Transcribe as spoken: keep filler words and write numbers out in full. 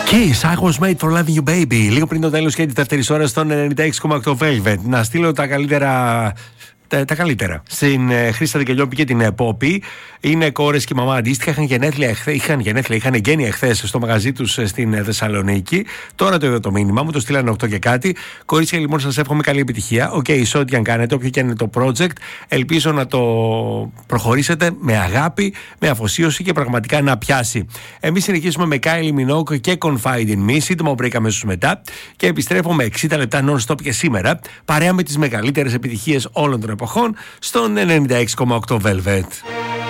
Kiss, I was made for loving you baby. Λίγο πριν το τέλος και τη δεύτερη ώρα στον ενενήντα έξι κόμμα οκτώ Velvet. Να στείλω τα καλύτερα. Τα, τα καλύτερα. Στην ε, Χρήστα Δικελιόπη και την ε, Πόπη. Είναι κόρες και μαμά αντίστοιχα. Είχαν γενέθλια, είχαν, γενέθλια, είχαν εγγένεια εχθές στο μαγαζί τους ε, στην ε, Θεσσαλονίκη. Τώρα το είδα το μήνυμα μου, το στείλανε οκτώ και κάτι. Κορίτσια, λοιπόν, σας εύχομαι καλή επιτυχία. Οκ, okay, σε ό,τι αν κάνετε, όποιο και αν είναι το project, ελπίζω να το προχωρήσετε με αγάπη, με αφοσίωση και πραγματικά να πιάσει. Εμείς συνεχίσουμε με Kylie Minogue και Confide in Me. Σύντομο break αμέσως μετά. Και επιστρέφω με εξήντα λεπτά non-stop και σήμερα, παρέα με τις μεγαλύτερες επιτυχίες όλων των εποχών στον ενενήντα έξι κόμμα οκτώ Velvet.